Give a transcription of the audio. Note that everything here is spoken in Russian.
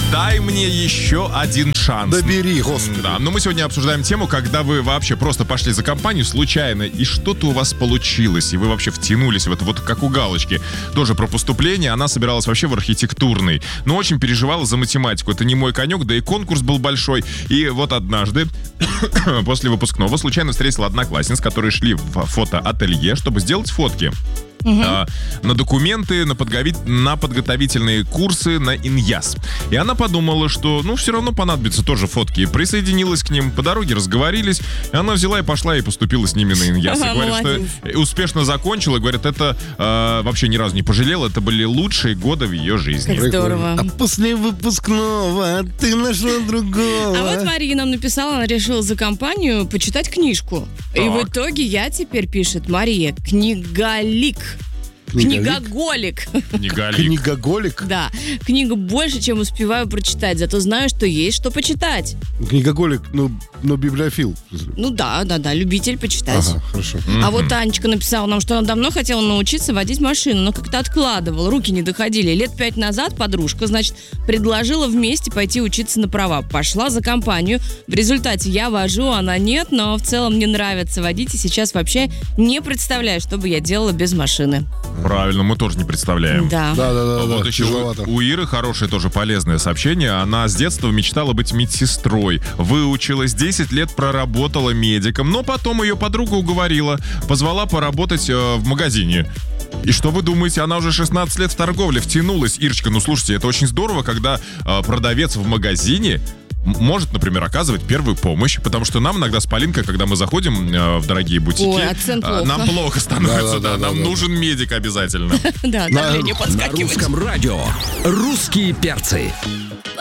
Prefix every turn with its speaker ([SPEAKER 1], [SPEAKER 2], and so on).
[SPEAKER 1] Дай мне еще один шанс.
[SPEAKER 2] Да бери, господи.
[SPEAKER 1] Да, но мы сегодня обсуждаем тему, когда вы вообще просто пошли за компанию случайно, и что-то у вас получилось, и вы вообще втянулись в это, вот как у Галочки. Тоже про поступление, она собиралась вообще в архитектурный, но очень переживала за математику. Это не мой конек, да и конкурс был большой. И вот однажды, после выпускного, случайно встретила одноклассниц, которые шли в фотоателье, чтобы сделать фотки. На документы, на подготовительные курсы на ИНЯС. И она подумала, что, все равно понадобятся тоже фотки. И присоединилась к ним, по дороге разговорились. И она взяла и пошла и поступила с ними на ИНЯС. И говорит, что успешно закончила. Говорит, это вообще ни разу не пожалела. Это были лучшие годы в ее жизни.
[SPEAKER 3] Как здорово.
[SPEAKER 2] А после выпускного ты нашла другого.
[SPEAKER 3] А вот Мария нам написала, она решила за компанию почитать книжку.
[SPEAKER 1] Так.
[SPEAKER 3] И в итоге я теперь, пишет Мария, книголик. Книгоголик.
[SPEAKER 2] Книгоголик?
[SPEAKER 3] Да, книга больше, чем успеваю прочитать, зато знаю, что есть что почитать.
[SPEAKER 2] Книгоголик, но библиофил.
[SPEAKER 3] Ну да, любитель почитать.
[SPEAKER 2] Ага, хорошо.
[SPEAKER 3] А вот Анечка написала нам, что она давно хотела научиться водить машину, но как-то откладывала, руки не доходили. Лет 5 назад подружка, предложила вместе пойти учиться на права. Пошла за компанию. В результате я вожу, она нет, но в целом мне нравится водить, и сейчас вообще не представляю, что бы я делала без машины.
[SPEAKER 1] Правильно, мы тоже не представляем.
[SPEAKER 3] Да.
[SPEAKER 2] Да.
[SPEAKER 1] Вот еще у Иры хорошее тоже полезное сообщение. Она с детства мечтала быть медсестрой. Выучилась, 10 лет проработала медиком, но потом ее подруга уговорила, позвала поработать в магазине. И что вы думаете, она уже 16 лет в торговле втянулась. Ирочка, слушайте, это очень здорово, когда продавец в магазине может, например, оказывать первую помощь, потому что нам иногда с Полинкой, когда мы заходим в дорогие бутики, нам плохо становится, нам нужен медик обязательно.
[SPEAKER 3] Да, давление подскакивает.
[SPEAKER 4] На Русском радио «Русские перцы».